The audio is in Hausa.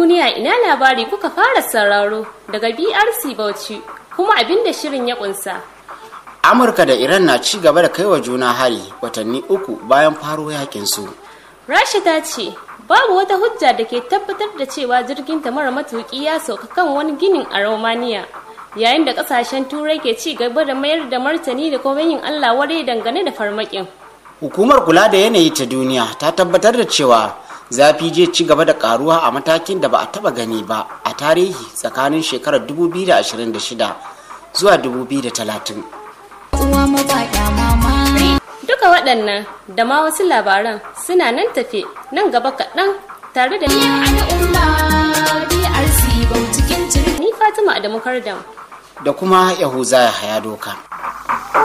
duniya ina labari kuka fara sauraro daga BRC Bauchi, kuma abin da shirin ya kunsa. Amurka da Iran na ci gaba da kaiwa juna hari watanni 3 bayan faro yakin su. Rasha ta ce babu wata hujja da ke tabbatar da cewa jirgin ta mara matuki ya sauka kan wani ginin a Romania, yayin da kasashen Turai ke ci gaba da mayar da martani da kuma yin Allah wadai dangane da farmakin. Hukumar kula da yanayi ta duniya ta tabbatar da cewa zafi zai ci gaba da karuwa a matakin da ba a taba gani ba a tarihi tsakanin shekarar 2026 zuwa 2030. Duka waɗannan da ma wasu labaran suna nan tafe nan gaba kaɗan tare da ni Fatima Adamu Kardam da kuma Yahuza Yahaya Doka.